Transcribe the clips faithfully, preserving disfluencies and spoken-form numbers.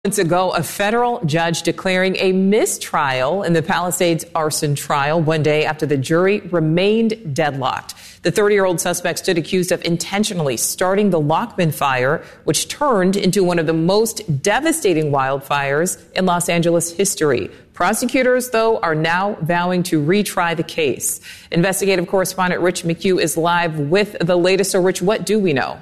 Months ago, a federal judge declaring a mistrial in the Palisades arson trial one day after the jury remained deadlocked. The thirty-year-old suspect stood accused of intentionally starting the Lockman fire, which turned into one of the most devastating wildfires in Los Angeles history. Prosecutors, though, are now vowing to retry the case. Investigative correspondent Rich McHugh is live with the latest. So, Rich, what do we know?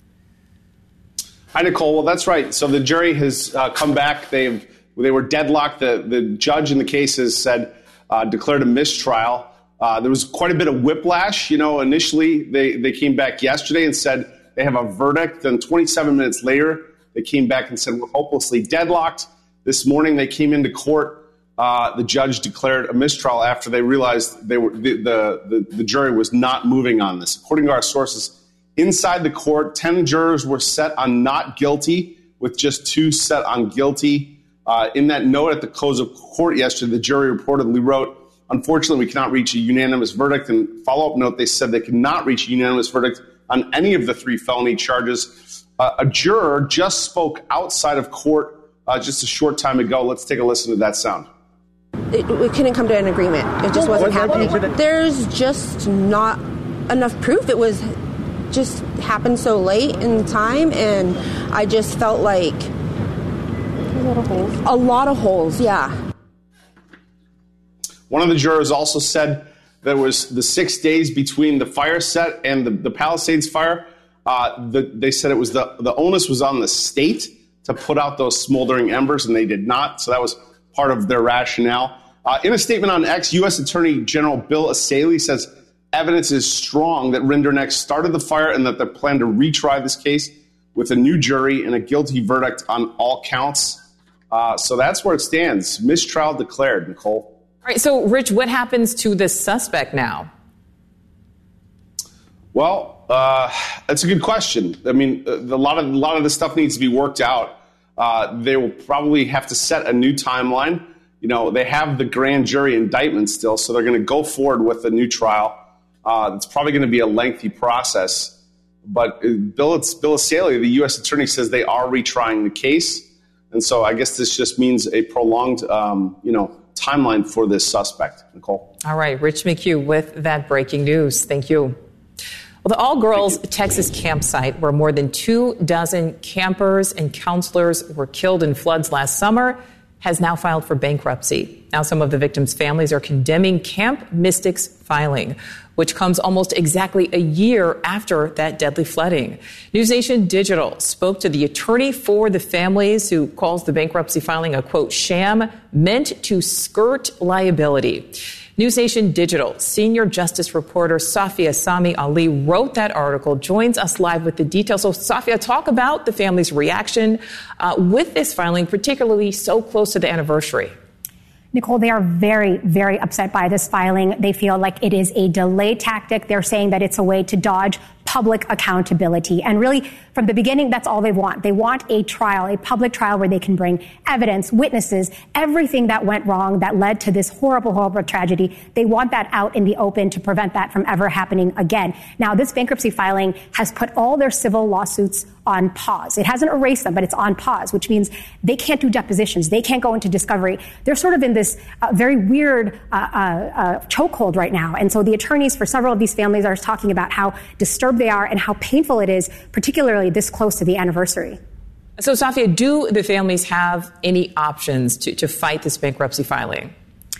Hi, Nicole. Well, that's right. So the jury has uh, come back. They've they were deadlocked. The the judge in the case has said uh, declared a mistrial. Uh, there was quite a bit of whiplash. You know, initially they they came back yesterday and said they have a verdict. Then twenty-seven minutes later, they came back and said we're hopelessly deadlocked. This morning they came into court. Uh, the judge declared a mistrial after they realized they were the, the the the jury was not moving on this. According to our sources inside the court, ten jurors were set on not guilty, with just two set on guilty. Uh, in that note at the close of court yesterday, the jury reportedly wrote, unfortunately, we cannot reach a unanimous verdict. And follow-up note, they said they could not reach a unanimous verdict on any of the three felony charges. Uh, a juror just spoke outside of court uh, just a short time ago. Let's take a listen to that sound. It, we couldn't come to an agreement. It just wasn't happening. There's just not enough proof. It was just happened so late in time, and I just felt like a lot of holes. A lot of holes, yeah. One of the jurors also said there was the six days between the fire set and the, the Palisades fire. Uh, the, they said it was the, the onus was on the state to put out those smoldering embers, and they did not. So that was part of their rationale. Uh, in a statement on X, U S Attorney General Bill Essayli says evidence is strong that Rinderknech started the fire and that they plan to retry this case with a new jury and a guilty verdict on all counts. Uh, so that's where it stands. Mistrial declared, Nicole. All right. So, Rich, what happens to this suspect now? Well, uh, that's a good question. I mean, a lot of a lot of this stuff needs to be worked out. Uh, they will probably have to set a new timeline. You know, they have the grand jury indictment still, so they're going to go forward with a new trial. Uh, it's probably going to be a lengthy process, but Bill, Bill Essayli, the U S attorney, says they are retrying the case, and so I guess this just means a prolonged, um, you know, timeline for this suspect. Nicole. All right, Rich McHugh with that breaking news. Thank you. Well, the all-girls Texas campsite where more than two dozen campers and counselors were killed in floods last summer has now filed for bankruptcy. Now some of the victims' families are condemning Camp Mystic's filing, which comes almost exactly a year after that deadly flooding. NewsNation Digital spoke to the attorney for the families, who calls the bankruptcy filing a, quote, sham meant to skirt liability. NewsNation Digital senior justice reporter Safia Sami Ali wrote that article, joins us live with the details. So, Safia, talk about the family's reaction uh, with this filing, particularly so close to the anniversary. Nicole, they are very, very upset by this filing. They feel like it is a delay tactic. They're saying that it's a way to dodge public accountability. And really, from the beginning, that's all they want. They want a trial, a public trial where they can bring evidence, witnesses, everything that went wrong that led to this horrible, horrible tragedy. They want that out in the open to prevent that from ever happening again. Now, this bankruptcy filing has put all their civil lawsuits on pause. It hasn't erased them, but it's on pause, which means they can't do depositions. They can't go into discovery. They're sort of in this uh, very weird uh, uh, uh, chokehold right now. And so the attorneys for several of these families are talking about how disturbed they are and how painful it is, particularly this close to the anniversary. So, Safia, do the families have any options to, to fight this bankruptcy filing?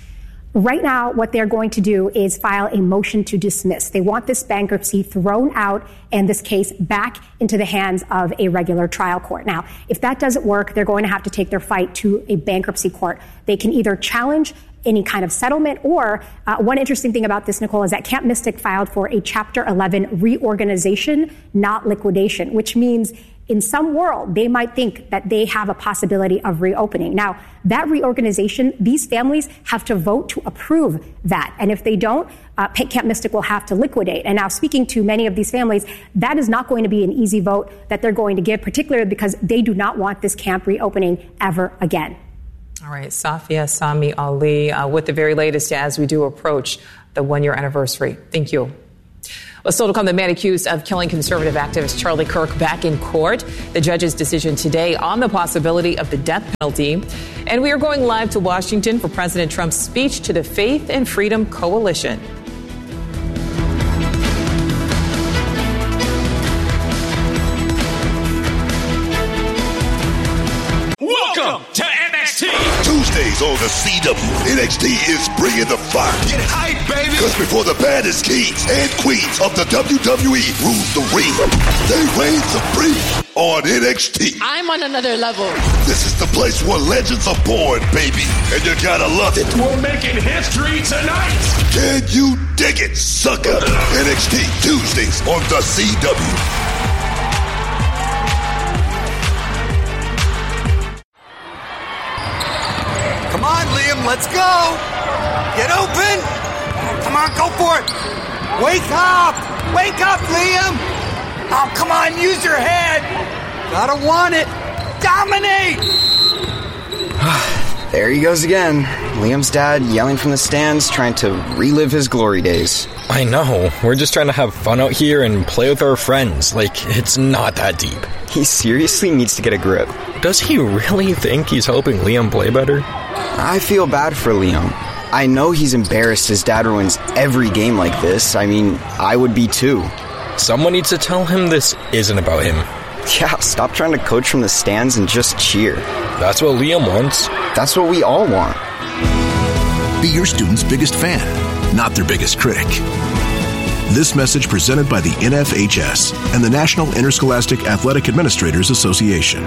Right now, what they're going to do is file a motion to dismiss. They want this bankruptcy thrown out and this case back into the hands of a regular trial court. Now, if that doesn't work, they're going to have to take their fight to a bankruptcy court. They can either challenge any kind of settlement, or uh, one interesting thing about this, Nicole, is that Camp Mystic filed for a Chapter eleven reorganization, not liquidation, which means in some world, they might think that they have a possibility of reopening. Now, that reorganization, these families have to vote to approve that. And if they don't, uh, Camp Mystic will have to liquidate. And now, speaking to many of these families, that is not going to be an easy vote that they're going to give, particularly because they do not want this camp reopening ever again. All right, Safia Sami Ali uh, with the very latest as we do approach the one-year anniversary. Thank you. Well, still to come, the man accused of killing conservative activist Charlie Kirk back in court. The judge's decision today on the possibility of the death penalty. And we are going live to Washington for President Trump's speech to the Faith and Freedom Coalition. Welcome to N X T. Tuesdays on the C W, N X T is bringing the fire. Get hype, baby. Because before the baddest kings and queens of the W W E rule the ring, they reign supreme on N X T. I'm on another level. This is the place where legends are born, baby. And you gotta love it. We're making history tonight. Can you dig it, sucker? N X T, Tuesdays on the C W. Come on, Liam, let's go! Get open! Come on, go for it! Wake up! Wake up, Liam! Oh, come on, use your head! Gotta want it! Dominate! There he goes again. Liam's dad yelling from the stands, trying to relive his glory days. I know. We're just trying to have fun out here and play with our friends. Like, it's not that deep. He seriously needs to get a grip. Does he really think he's helping Liam play better? I feel bad for Liam. I know he's embarrassed his dad ruins every game like this. I mean, I would be too. Someone needs to tell him this isn't about him. Yeah, stop trying to coach from the stands and just cheer. That's what Liam wants. That's what we all want. Be your student's biggest fan, not their biggest critic. This message presented by the N F H S and the National Interscholastic Athletic Administrators Association.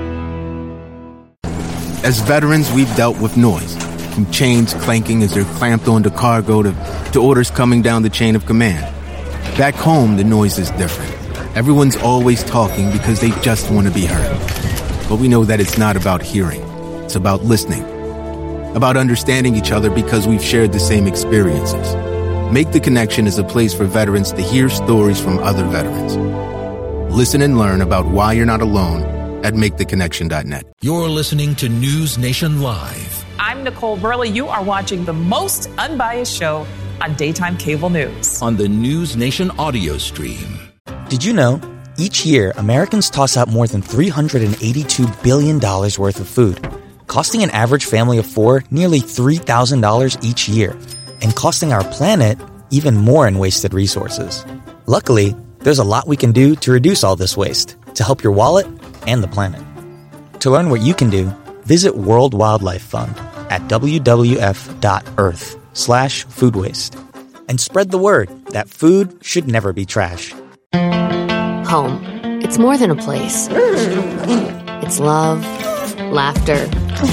As veterans, we've dealt with noise, from chains clanking as they're clamped onto cargo to, to orders coming down the chain of command. Back home, the noise is different. Everyone's always talking because they just want to be heard. But we know that it's not about hearing. It's about listening. About understanding each other because we've shared the same experiences. Make the Connection is a place for veterans to hear stories from other veterans. Listen and learn about why you're not alone at make the connection dot net. You're listening to News Nation Live. I'm Nicole Burley. You are watching the most unbiased show on daytime cable news. On the News Nation audio stream. Did you know, each year, Americans toss out more than three hundred eighty-two billion dollars worth of food, costing an average family of four nearly three thousand dollars each year, and costing our planet even more in wasted resources. Luckily, there's a lot we can do to reduce all this waste, to help your wallet and the planet. To learn what you can do, visit World Wildlife Fund at w w f dot earth slash food waste and spread the word that food should never be trash. Home. It's more than a place. It's love, laughter,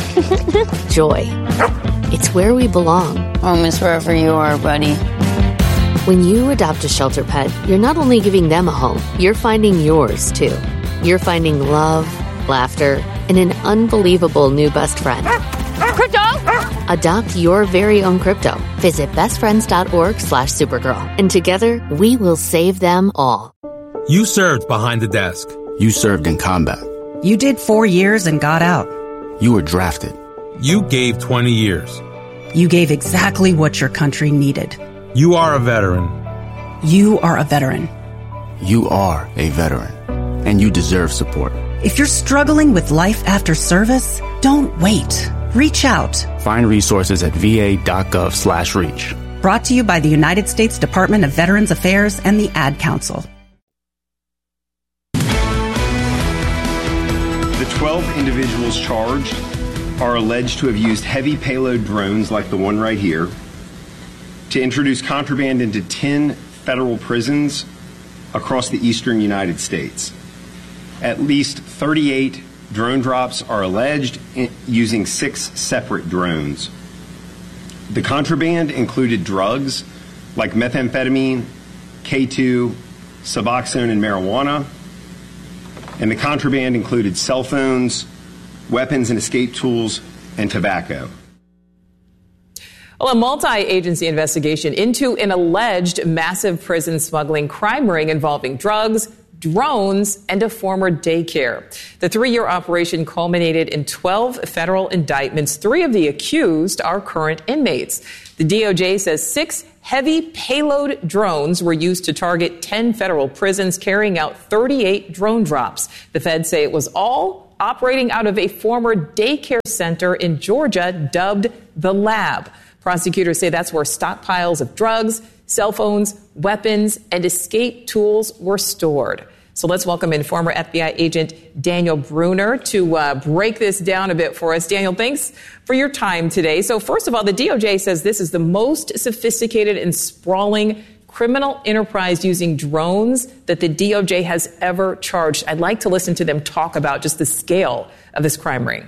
joy. It's where we belong. Home is wherever you are, buddy. When you adopt a shelter pet, you're not only giving them a home, you're finding yours, too. You're finding love, laughter, and an unbelievable new best friend. Crypto! Adopt your very own crypto. Visit bestfriends.org slash supergirl. And together, we will save them all. You served behind the desk. You served in combat. You did four years and got out. You were drafted. You gave twenty years. You gave exactly what your country needed. You are a veteran. You are a veteran. You are a veteran. And you deserve support. If you're struggling with life after service, don't wait. Reach out. Find resources at v a dot gov slash reach. Brought to you by the United States Department of Veterans Affairs and the Ad Council. The twelve individuals charged are alleged to have used heavy payload drones like the one right here to introduce contraband into ten federal prisons across the eastern United States. At least thirty-eight drone drops are alleged using six separate drones. The contraband included drugs like methamphetamine, K two, Suboxone, and marijuana. And the contraband included cell phones, weapons and escape tools, and tobacco. Well, a multi-agency investigation into an alleged massive prison smuggling crime ring involving drugs, drones, and a former daycare. The three-year operation culminated in twelve federal indictments. Three of the accused are current inmates. The D O J says six Heavy payload drones were used to target ten federal prisons, carrying out thirty-eight drone drops. The feds say it was all operating out of a former daycare center in Georgia dubbed The Lab. Prosecutors say that's where stockpiles of drugs, cell phones, weapons, and escape tools were stored. So let's welcome in former F B I agent Daniel Bruner to uh, break this down a bit for us. Daniel, thanks for your time today. So first of all, the D O J says this is the most sophisticated and sprawling criminal enterprise using drones that the D O J has ever charged. I'd like to listen to them talk about just the scale of this crime ring.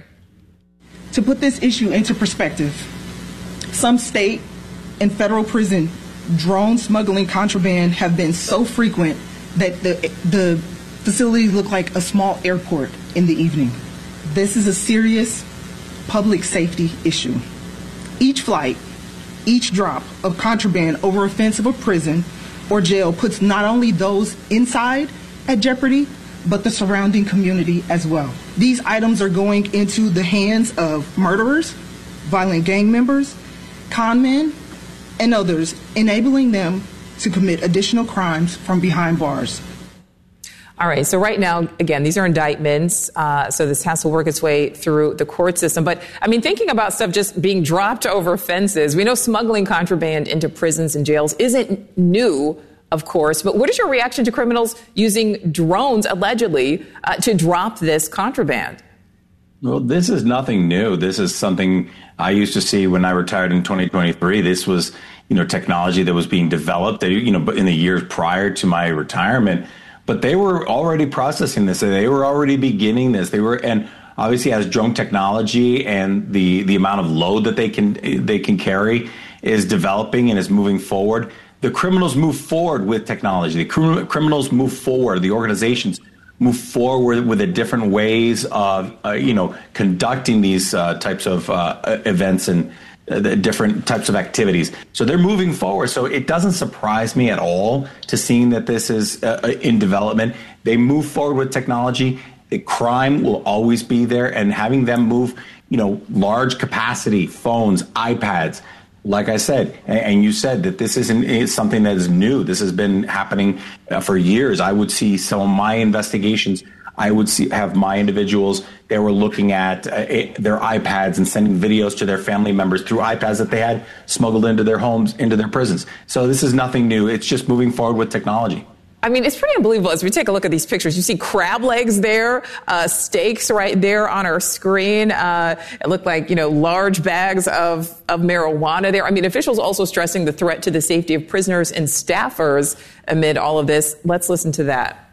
To put this issue into perspective, some state and federal prison drone smuggling contraband have been so frequent that the the facilities look like a small airport in the evening. This is a serious public safety issue. Each flight, each drop of contraband over a fence of a prison or jail puts not only those inside at jeopardy, but the surrounding community as well. These items are going into the hands of murderers, violent gang members, con men, and others, enabling them to commit additional crimes from behind bars. All right. So right now, again, these are indictments. Uh, so this has to work its way through the court system. But I mean, thinking about stuff just being dropped over fences, we know smuggling contraband into prisons and jails isn't new, of course. But what is your reaction to criminals using drones, allegedly, uh, to drop this contraband? Well, this is nothing new. This is something I used to see when I retired in twenty twenty-three. This was, you know, technology that was being developed, you know, in the years prior to my retirement. But they were already processing this. They were already beginning this. They were, and obviously, as drone technology and the the amount of load that they can they can carry is developing and is moving forward, the criminals move forward with technology. The cr- criminals move forward. The organizations move forward with the different ways of, uh, you know, conducting these uh, types of uh, events and uh, the different types of activities. So they're moving forward. So it doesn't surprise me at all to seeing that this is uh, in development. They move forward with technology. The crime will always be there, and having them move, you know, large capacity phones, iPads. Like I said, and you said that this isn't something that is new. This has been happening uh, for years. I would see some of my investigations. I would see have my individuals. They were looking at uh, their iPads and sending videos to their family members through iPads that they had smuggled into their homes, into their prisons. So this is nothing new. It's just moving forward with technology. I mean, it's pretty unbelievable. As we take a look at these pictures, you see crab legs there, uh, steaks right there on our screen. Uh, it looked like, you know, large bags of, of marijuana there. I mean, officials also stressing the threat to the safety of prisoners and staffers amid all of this. Let's listen to that.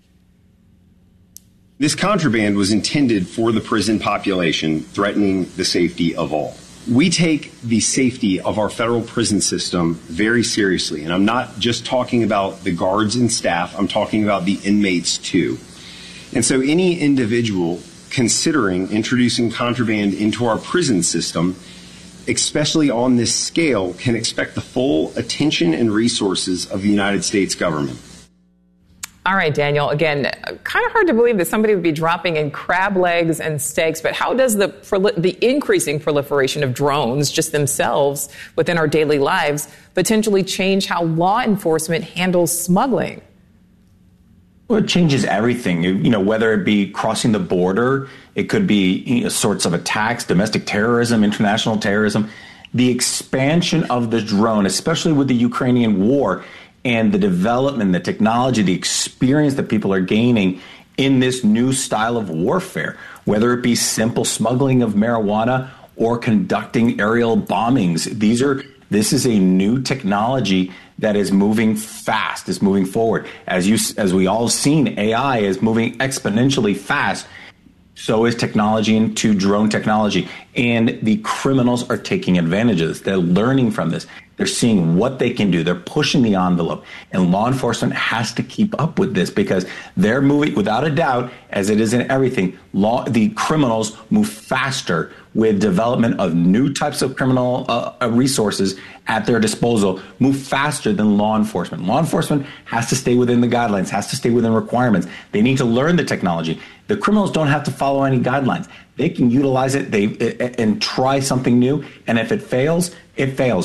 This contraband was intended for the prison population, threatening the safety of all. We take the safety of our federal prison system very seriously. And I'm not just talking about the guards and staff. I'm talking about the inmates, too. And so any individual considering introducing contraband into our prison system, especially on this scale, can expect the full attention and resources of the United States government. All right, Daniel, again, kind of hard to believe that somebody would be dropping in crab legs and steaks, but how does the proli- the increasing proliferation of drones just themselves within our daily lives potentially change how law enforcement handles smuggling? Well, it changes everything. You know, whether it be crossing the border, it could be, you know, sorts of attacks, domestic terrorism, international terrorism. The expansion of the drone, especially with the Ukrainian war, and the development, the technology, the experience that people are gaining in this new style of warfare, whether it be simple smuggling of marijuana or conducting aerial bombings. These are this is a new technology that is moving fast, is moving forward. As you as we all seen, A I is moving exponentially fast. So is technology into drone technology. And the criminals are taking advantage of this. They're learning from this. They're seeing what they can do. They're pushing the envelope. And law enforcement has to keep up with this because they're moving, without a doubt, as it is in everything, law, the criminals move faster with development of new types of criminal uh, resources at their disposal, move faster than law enforcement. Law enforcement has to stay within the guidelines, has to stay within requirements. They need to learn the technology. The criminals don't have to follow any guidelines. They can utilize it they and try something new. And if it fails, it fails.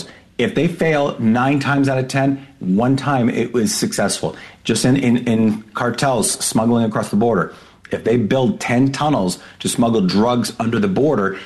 If they fail nine times out of ten, one time it was successful. Just in, in, in cartels smuggling across the border, if they build ten tunnels to smuggle drugs under the border,